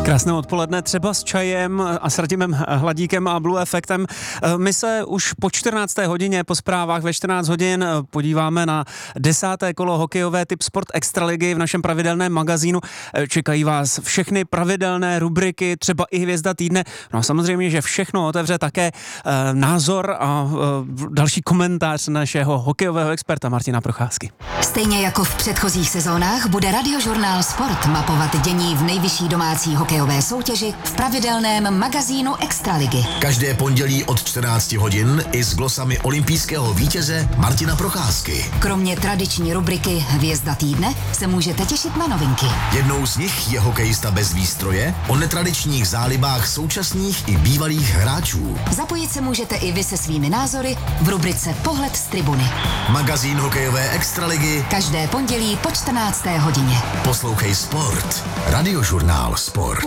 Krásné odpoledne, třeba s čajem a s Radimem Hladíkem a Blue Effectem. My se už po 14. hodině, po zprávách ve 14 hodin podíváme na 10. kolo hokejové Tip Sport Extraligy v našem pravidelném magazínu. Čekají vás všechny pravidelné rubriky, třeba i hvězda týdne. No a samozřejmě, že všechno otevře také názor a další komentář našeho hokejového experta Martina Procházky. Stejně jako v předchozích sezónách bude Radiožurnál Sport mapovat dění v nejvyšší domácí hokejové soutěži v pravidelném magazínu Extraligy. Každé pondělí od 14 hodin i s glosami olympijského vítěze Martina Procházky. Kromě tradiční rubriky Hvězda týdne se můžete těšit na novinky. Jednou z nich je hokejista bez výstroje, o netradičních zálibách současných i bývalých hráčů. Zapojit se můžete i vy se svými názory v rubrice Pohled z tribuny. Magazín hokejové Extraligy Každé pondělí po 14. hodině. Poslouchej Sport. Radiožurnál Sport.